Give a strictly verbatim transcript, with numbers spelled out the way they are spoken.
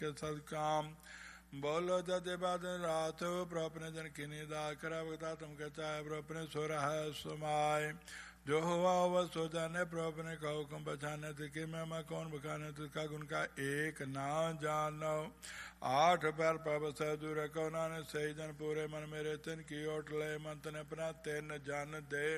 सदकाम बोलो जते बाद रात प्रपने जन किनी दा करा बता तुम के चाहे प्रपने सो रहा है समाय जो हुआ वह सो जाने प्रपने का हुक्म बचाने थे कि मैं मैं कौन बखाने तुझका गुण का एक ना जानो आठ पैर पब से दूर कौना ने सही जन पूरे मन मेरे तिन की ओट ले मन तन अपना तेन जान दे